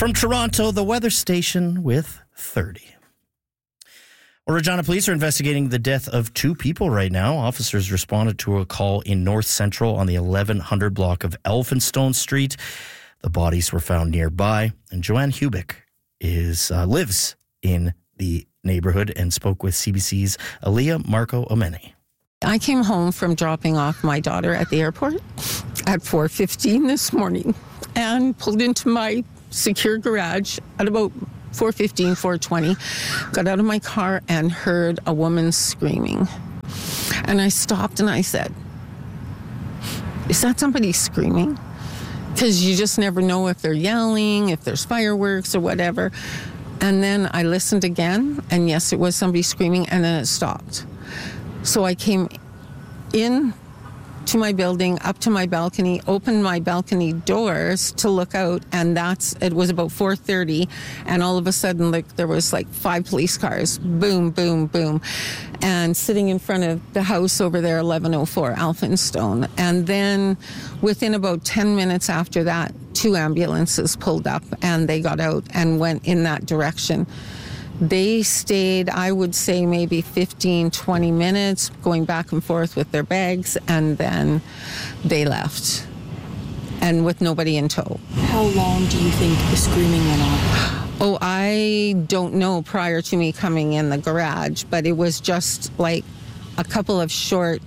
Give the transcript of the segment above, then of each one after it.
From Toronto, the weather station with 30. Well, Regina police are investigating the death of two people right now. Officers responded to a call in North Central on the 1100 block of Elphinstone Street. The bodies were found nearby, and Joanne Hubick lives in the neighborhood and spoke with CBC's Aaliyah Marco Omeni. I came home from dropping off my daughter at the airport at 4:15 this morning and pulled into my secure garage at about 4:15, 4:20, got out of my car and heard a woman screaming. And I stopped and I said, is that somebody screaming? Because you just never know if they're yelling, if there's fireworks or whatever. And then I listened again, and yes, it was somebody screaming, and then it stopped. So I came in to my building, up to my balcony, opened my balcony doors to look out, and it was about 4:30, and all of a sudden, there was 5 police cars, boom, boom, boom, and sitting in front of the house over there, 1104 Elphinstone. And then within about 10 minutes after that, 2 ambulances pulled up, and they got out and went in that direction. They stayed, I would say, maybe 15, 20 minutes, going back and forth with their bags, and then they left, and with nobody in tow. How long do you think the screaming went on? Oh, I don't know prior to me coming in the garage, but it was just a couple of short,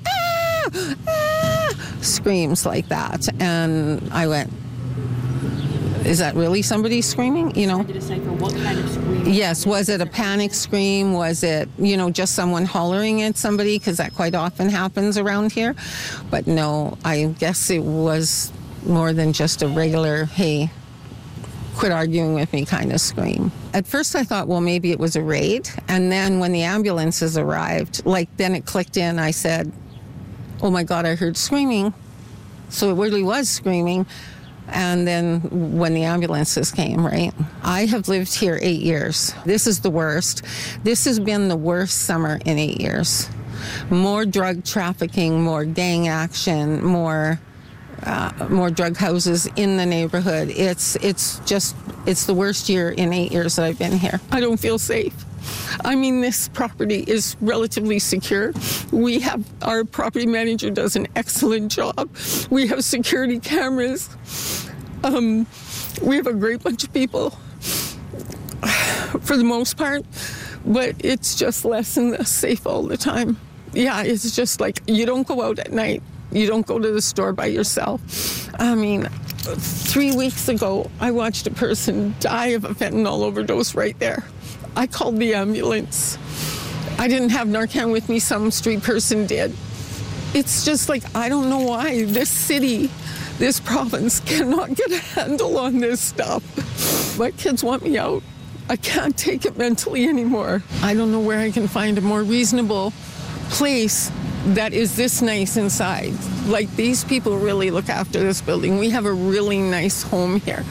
screams like that. And I went, is that really somebody screaming? You know? Trying to decipher what kind of scream. Yes. Was it a panic scream? Was it, just someone hollering at somebody? Because that quite often happens around here. But no, I guess it was more than just a regular, hey, quit arguing with me kind of scream. At first I thought, well, maybe it was a raid. And then when the ambulances arrived, then it clicked in. I said, oh my God, I heard screaming. So it really was screaming. And then when the ambulances came, right? I have lived here 8 years. This is the worst. This has been the worst summer in 8 years. More drug trafficking, more gang action, more drug houses in the neighborhood. It's the worst year in 8 years that I've been here. I don't feel safe. I mean, this property is relatively secure. Our property manager does an excellent job. We have security cameras. We have a great bunch of people for the most part, but it's just less and less safe all the time. Yeah, it's just you don't go out at night. You don't go to the store by yourself. I mean, 3 weeks ago, I watched a person die of a fentanyl overdose right there. I called the ambulance. I didn't have Narcan with me. Some street person did. It's just I don't know why this city, this province cannot get a handle on this stuff. My kids want me out. I can't take it mentally anymore. I don't know where I can find a more reasonable place that is this nice inside. These people really look after this building. We have a really nice home here.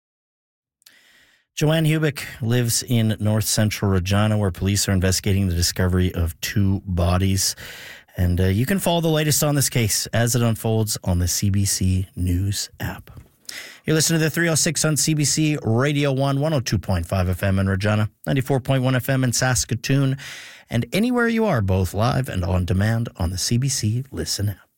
Joanne Hubick lives in North Central Regina, where police are investigating the discovery of 2 bodies. And you can follow the latest on this case as it unfolds on the CBC News app. You're listening to the 306 on CBC Radio 1, 102.5 FM in Regina, 94.1 FM in Saskatoon, and anywhere you are, both live and on demand on the CBC Listen app.